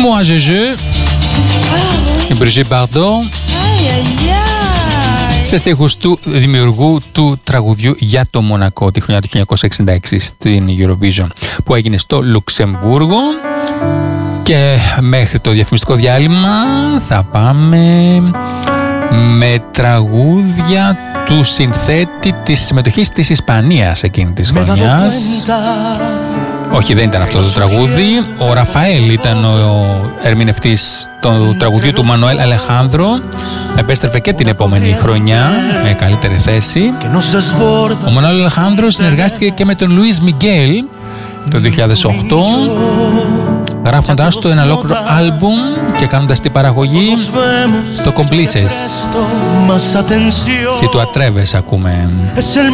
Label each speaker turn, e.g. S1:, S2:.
S1: Moi je joue, η Brigitte Bardot, σε στίχους του δημιουργού του τραγουδιού για το Μονακό τη χρονιά του 1966 στην Eurovision, που έγινε στο Λουξεμβούργο. Και μέχρι το διαφημιστικό διάλειμμα θα πάμε με τραγούδια του συνθέτη της συμμετοχής της Ισπανίας εκείνη της χρονιάς. Όχι, δεν ήταν αυτό το τραγούδι. Ο Ραφαέλ ήταν ο ερμηνευτής του τραγουδιού του Μανουέλ Αλεχάνδρο. Επέστρεφε και την επόμενη χρονιά με καλύτερη θέση. Ο Μανουέλ Αλεχάνδρο συνεργάστηκε και με τον Λουίς Μιγγέλ το 2008, γράφοντάς του ένα ολόκληρο άλμπουμ και κάνοντας την παραγωγή στο Complices. Si tu atreves ακούμε.